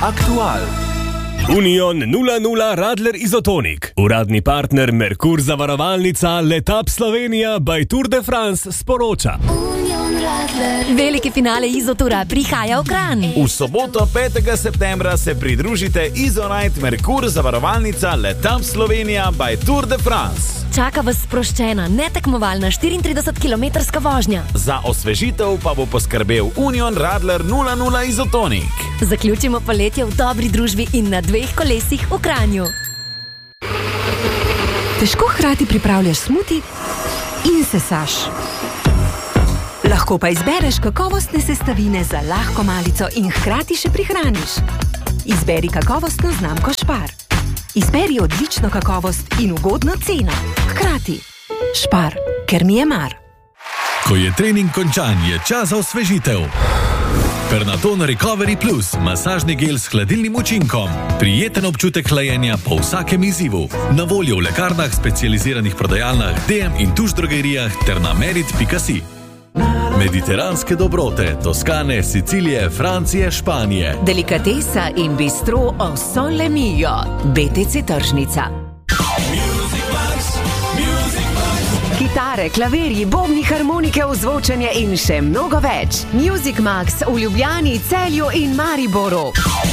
Aktual. Union 00 Radler Izotonik. Uradni partner Merkur zavarovalnica Letap Slovenija by Tour de France sporoča. Veliki finale Izotura prihaja v Kranj. V soboto 5. septembra se pridružite Izonite Merkur zavarovalnica Letap Slovenija by Tour de France. Čaka vas sproščena, netekmovalna 34-kilometrska vožnja. Za osvežitev pa bo poskrbel Union Radler 00 Izotonik. Zaključimo poletje v dobri družbi in na 2 kolesih v Kranju. Težko hkrati pripravljaš smuti in sesaš. Lahko pa izbereš kakovostne sestavine za lahko malico in hkrati še prihraniš. Izberi kakovostno znamko Spar. Izberi odlično kakovost in ugodno ceno. Hkrati. Spar, ker mi je mar. Ko je trening končan, je čas za osvežitev. Pernaton Recovery Plus, masažni gel s hladilnim učinkom. Prijeten občutek hlajenja po vsakem izzivu. Na voljo v lekarnah, specializiranih prodajalnah, DM in tuš drogerijah ter na merit.si. Mediteranske dobrote, Toskane, Sicilije, Francije, Španije. Delikatesa in bistro o Sole Mio. BTC Tržnica. Kitare, klavirji, bobni, harmonike, ozvočenje in še mnogo več. Music Max v Ljubljani, Celju in Mariboru.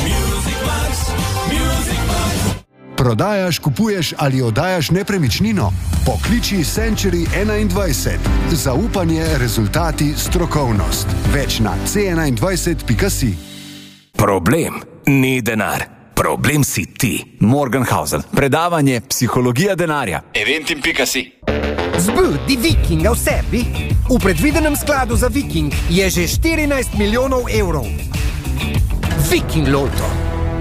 Prodajaš, kupuješ ali oddajaš nepremičnino? Pokliči Century 21. Zaupanje, rezultati, strokovnost. Več na c21.si. Problem ni denar. Problem si ti. Morgenhausen. Predavanje Psihologija denarja. Eventim.si. Zbudi Vikinga v sebi. V predvidenem skladu za Viking je že 14 milijonov evrov. Viking Loto.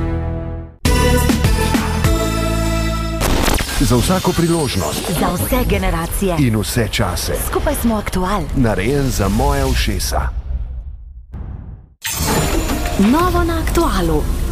Za vsako priložnost. Za vse generacije. In vse čase. Skupaj smo aktual. Narejen za moje ušesa. Novo na Aktualu.